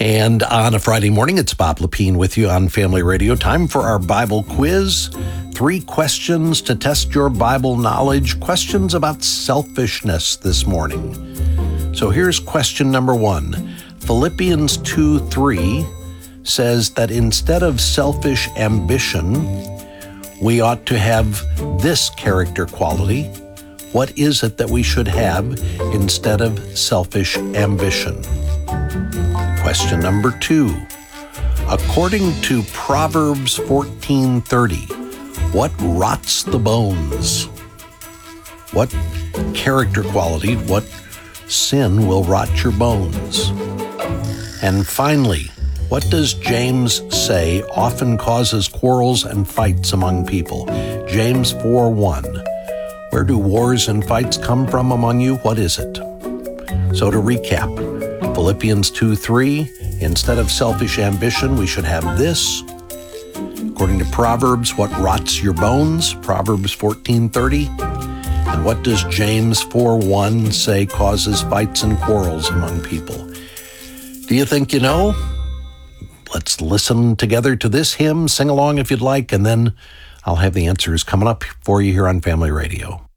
And on a Friday morning, it's Bob Lepine with you on Family Radio. Time for our Bible quiz. 3 questions to test your Bible knowledge. Questions about selfishness this morning. So here's question number 1. Philippians 2:3 says that instead of selfish ambition, we ought to have this character quality. What is it that we should have instead of selfish ambition? Question number 2. According to Proverbs 14:30, what rots the bones? What character quality, what sin will rot your bones? And finally, what does James say often causes quarrels and fights among people? James 4:1. Where do wars and fights come from among you? What is it? So to recap, Philippians 2:3, instead of selfish ambition, we should have this. According to Proverbs, what rots your bones? Proverbs 14:30. And what does James 4:1 say causes fights and quarrels among people? Do you think you know? Let's listen together to this hymn, sing along if you'd like, and then I'll have the answers coming up for you here on Family Radio.